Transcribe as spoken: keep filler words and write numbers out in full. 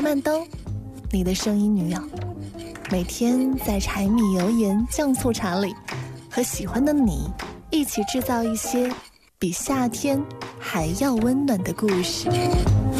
曼兜，你的声音女友，每天在柴米油盐酱醋茶里，和喜欢的你一起制造一些比夏天还要温暖的故事。